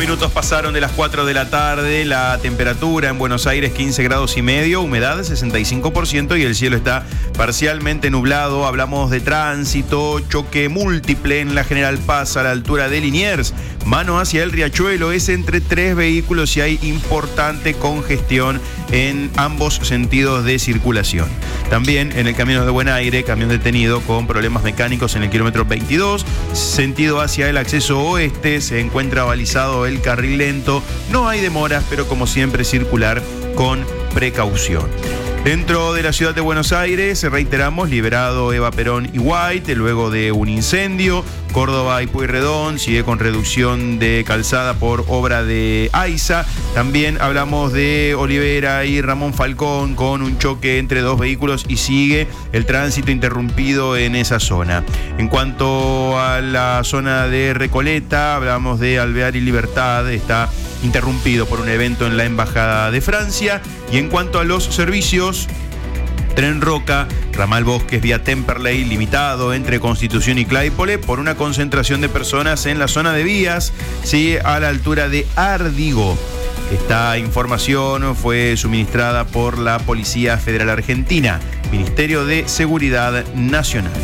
minutos pasaron de las 4 de la tarde, la temperatura en Buenos Aires 15 grados y medio, humedad 65% y el cielo está parcialmente nublado. Hablamos de tránsito, choque múltiple en la General Paz a la altura de Liniers. Mano hacia el Riachuelo, es entre 3 vehículos y hay importante congestión en ambos sentidos de circulación. También en el camino de Buen Aire, camión detenido con problemas mecánicos en el kilómetro 22, sentido hacia el acceso oeste, se encuentra balizado el carril lento. No hay demoras, pero como siempre circular con precaución. Dentro de la ciudad de Buenos Aires, reiteramos, liberado Eva Perón y White luego de un incendio. Córdoba y Pueyrredón sigue con reducción de calzada por obra de AISA. También hablamos de Olivera y Ramón Falcón con un choque entre 2 vehículos y sigue el tránsito interrumpido en esa zona. En cuanto a la zona de Recoleta, hablamos de Alvear y Libertad, está interrumpido por un evento en la Embajada de Francia. Y en cuanto a los servicios, Tren Roca, ramal Bosques vía Temperley, limitado entre Constitución y Claypole por una concentración de personas en la zona de vías, sí, a la altura de Ardigo. Esta información fue suministrada por la Policía Federal Argentina, Ministerio de Seguridad Nacional.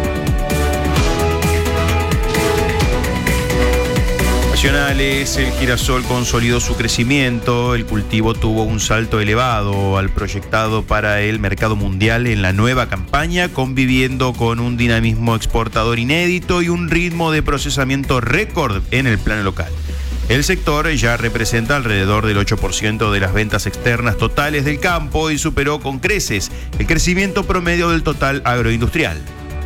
Nacionales, el girasol consolidó su crecimiento, el cultivo tuvo un salto elevado al proyectado para el mercado mundial en la nueva campaña, conviviendo con un dinamismo exportador inédito y un ritmo de procesamiento récord en el plano local. El sector ya representa alrededor del 8% de las ventas externas totales del campo y superó con creces el crecimiento promedio del total agroindustrial.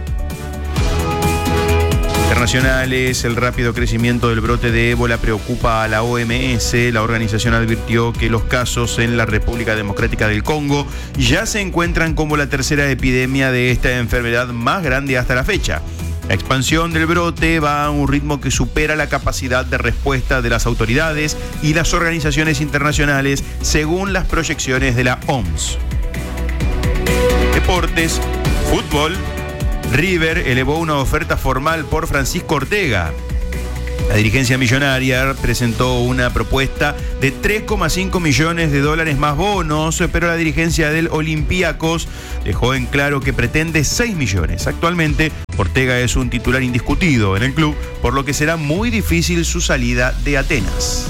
Internacionales, el rápido crecimiento del brote de ébola preocupa a la OMS. La organización advirtió que los casos en la República Democrática del Congo ya se encuentran como la tercera epidemia de esta enfermedad más grande hasta la fecha. La expansión del brote va a un ritmo que supera la capacidad de respuesta de las autoridades y las organizaciones internacionales, según las proyecciones de la OMS. Deportes, fútbol. River elevó una oferta formal por Francisco Ortega. La dirigencia millonaria presentó una propuesta de $3,5 millones más bonos, pero la dirigencia del Olympiacos dejó en claro que pretende 6 millones. Actualmente, Ortega es un titular indiscutido en el club, por lo que será muy difícil su salida de Atenas.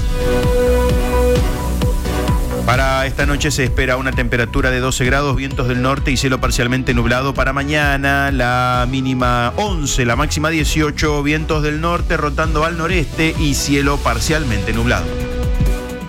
Para esta noche se espera una temperatura de 12 grados, vientos del norte y cielo parcialmente nublado. Para mañana la mínima 11, la máxima 18, vientos del norte rotando al noreste y cielo parcialmente nublado.